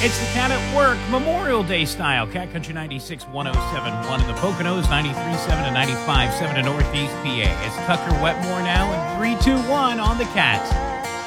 It's the Cat at Work Memorial Day style. Cat Country 96, 107.1 in the Poconos, 93.7 and 95.7 in Northeast PA. It's Tucker Wetmore now, and 3-2-1 on the Cats.